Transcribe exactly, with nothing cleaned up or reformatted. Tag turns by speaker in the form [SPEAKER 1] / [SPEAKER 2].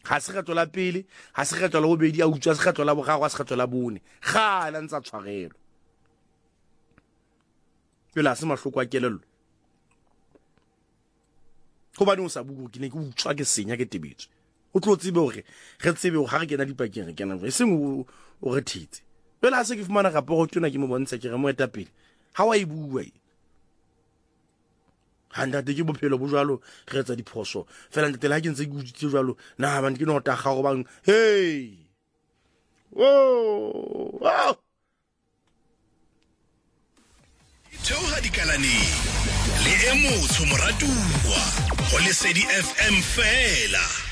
[SPEAKER 1] ga se kgetlo la pele ga se kgetlo la bobedi a utswa se kgetlo la bogago a se kgetlo la bone ga la ntsa tshwarelo pela se mahloko a kelelo go bane o sa bugo ke ne ke utswa ke senya ke tebetse o tlo tsebe hore re tsebe go ga re kena dipakeng re kena e seng o re thitse pela se ke fumana gape go tona ke mo bontsha ke re mo eta pele ha wa e bua e handa de ke bophelo bo jwalo re etsa diphoso fela ntle la ke ntse ke utsitse jwalo na ba ke no ta ga go bang hey wo wow
[SPEAKER 2] Tauha dikalane le emo tsho moratuwa go Lesedi F M fela.